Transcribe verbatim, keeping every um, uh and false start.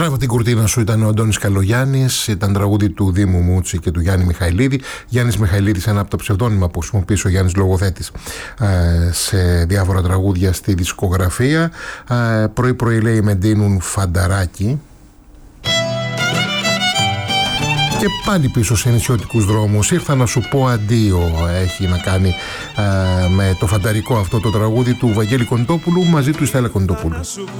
Τράβα την κουρτίνα σου ήταν ο Αντώνης Καλογιάννης, ήταν τραγούδι του Δήμου Μούτσι και του Γιάννη Μιχαηλίδη. Γιάννης Μιχαηλίδης, ένα από τα ψευδόνυμα που χρησιμοποιήσει ο Γιάννης λογοθέτης σε διάφορα τραγούδια στη δισκογραφία. Πρωί-πρωί λέει με ντύνουν φανταράκι. Και πάλι πίσω σε νησιωτικούς δρόμους. Ήρθα να σου πω αντίο. Έχει να κάνει α, με το φανταρικό αυτό το τραγούδι του Βαγγέλη Κοντόπουλου, μαζί του η Στέλλα Κοντόπουλου.